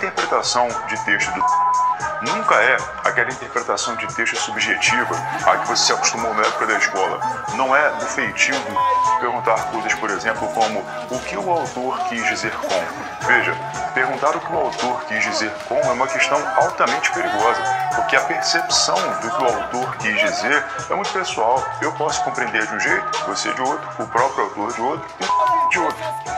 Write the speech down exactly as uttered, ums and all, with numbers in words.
interpretação de texto do nunca é aquela interpretação de texto subjetiva a que você se acostumou na época da escola. Não é do feitio do perguntar coisas, por exemplo, como o que o autor quis dizer com. Veja, perguntar o que o autor quis dizer com é uma questão altamente perigosa, porque a percepção do que o autor quis dizer é muito pessoal. Eu posso compreender de um jeito, você de outro, o próprio autor de outro e de outro.